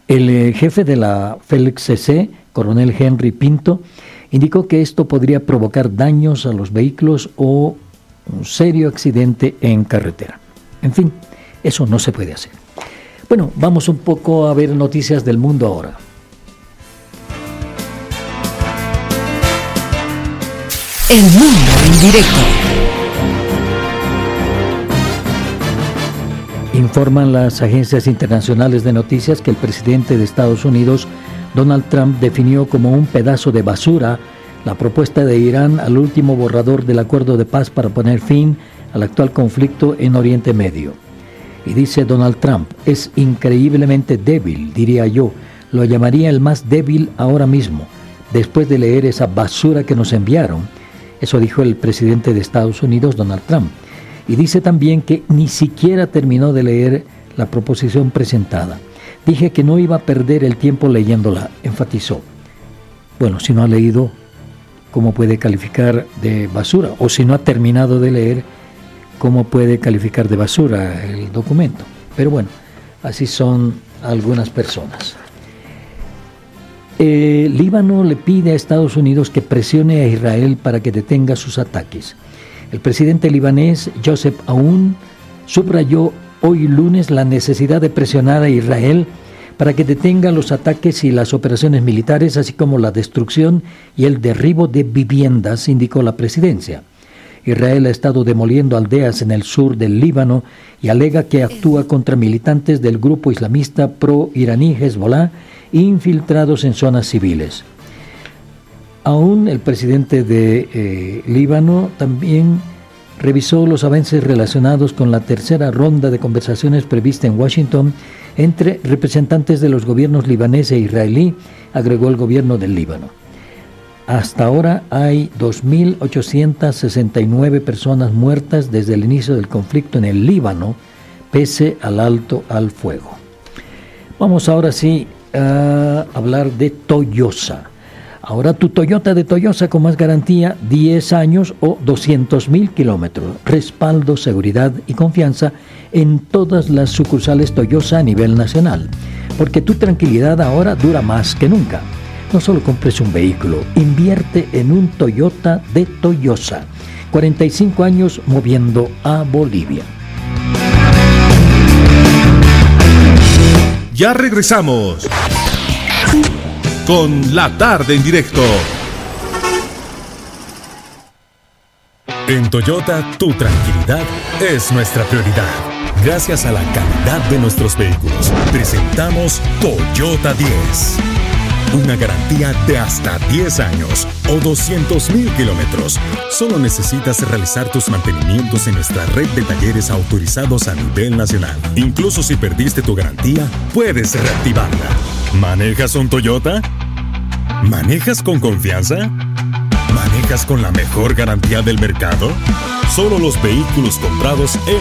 El jefe de la Félix CC, coronel Henry Pinto, indicó que esto podría provocar daños a los vehículos o un serio accidente en carretera. En fin, eso no se puede hacer. Bueno, vamos un poco a ver noticias del mundo ahora. El mundo en directo. Informan las agencias internacionales de noticias que el presidente de Estados Unidos, Donald Trump, definió como un pedazo de basura la propuesta de Irán al último borrador del acuerdo de paz para poner fin al actual conflicto en Oriente Medio. Y dice Donald Trump, es increíblemente débil, diría yo, lo llamaría el más débil ahora mismo, después de leer esa basura que nos enviaron. Eso dijo el presidente de Estados Unidos, Donald Trump. Y dice también que ni siquiera terminó de leer la proposición presentada. Dije que no iba a perder el tiempo leyéndola, enfatizó. Bueno, si no ha leído, ¿cómo puede calificar de basura? O si no ha terminado de leer, ¿cómo puede calificar de basura el documento? Pero bueno, así son algunas personas. Líbano le pide a Estados Unidos que presione a Israel para que detenga sus ataques. El presidente libanés Joseph Aoun subrayó hoy lunes la necesidad de presionar a Israel para que detenga los ataques y las operaciones militares, así como la destrucción y el derribo de viviendas, indicó la presidencia. Israel ha estado demoliendo aldeas en el sur del Líbano y alega que actúa contra militantes del grupo islamista pro-iraní Hezbollah infiltrados en zonas civiles. Aún el presidente de Líbano también revisó los avances relacionados con la tercera ronda de conversaciones prevista en Washington entre representantes de los gobiernos libanés e israelí, agregó el gobierno del Líbano. Hasta ahora hay 2.869 personas muertas desde el inicio del conflicto en el Líbano, pese al alto al fuego. Vamos ahora sí a hablar de Toyosa. Ahora tu Toyota de Toyosa con más garantía, 10 años o 200,000 kilómetros. Respaldo, seguridad y confianza en todas las sucursales Toyosa a nivel nacional. Porque tu tranquilidad ahora dura más que nunca. No solo compres un vehículo, invierte en un Toyota de Toyosa. 45 años moviendo a Bolivia. Ya regresamos con La Tarde en Directo. En Toyota, tu tranquilidad es nuestra prioridad. Gracias a la calidad de nuestros vehículos, presentamos Toyota 10. Una garantía de hasta 10 años o 200,000 kilómetros. Solo necesitas realizar tus mantenimientos en nuestra red de talleres autorizados a nivel nacional. Incluso si perdiste tu garantía, puedes reactivarla. ¿Manejas un Toyota? ¿Manejas con confianza? ¿Manejas con la mejor garantía del mercado? Solo los vehículos comprados en